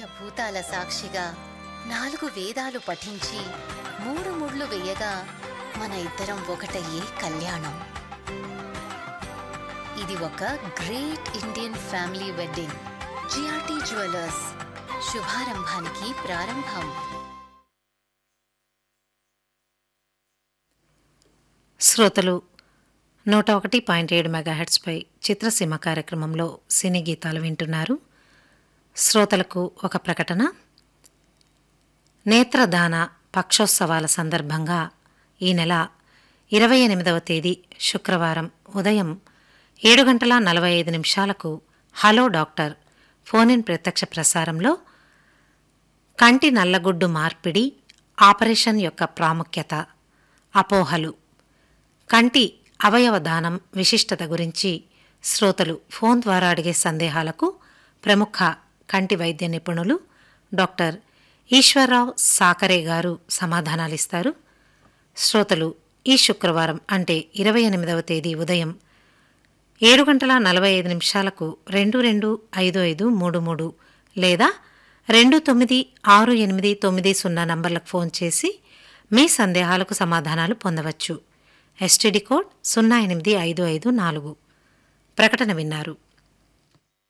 పంచభూతాల సాక్షిగా 4 వేదాలు పఠించి 3 ముళ్ళు వేయగా మన ఇద్దరం ఒకటయ్యే కళ్యాణం. ఇది ఒక great Indian family wedding. GRT jewellers, శుభారంభానికి ప్రారంభం. శ్రోతలు 101.7 మెగాహెర్ట్స్పై చిత్రసీమ కార్యక్రమంలో సినీ గీతాలు వింటున్నారు. శ్రోతలకు ఒక ప్రకటన. నేత్రదాన పక్షోత్సవాల సందర్భంగా ఈ నెల 28వ తేదీ శుక్రవారం ఉదయం 7:45 హలో డాక్టర్ ఫోన్-ఇన్ ప్రత్యక్ష ప్రసారంలో కంటి నల్లగుడ్డు మార్పిడి ఆపరేషన్ యొక్క ప్రాముఖ్యత, అపోహలు, కంటి అవయవ దానం విశిష్టత గురించి శ్రోతలు ఫోన్ ద్వారా అడిగే సందేహాలకు ప్రముఖ కంటి వైద్య నిపుణులు డాక్టర్ ఈశ్వర్రావు సాకరే గారు సమాధానాలిస్తారు. శ్రోతలు ఈ శుక్రవారం అంటే 28వ తేదీ ఉదయం 7:45 225533 లేదా 296890 నంబర్లకు ఫోన్ చేసి మీ సందేహాలకు సమాధానాలు పొందవచ్చు. STD code 08554. ప్రకటన విన్నారు.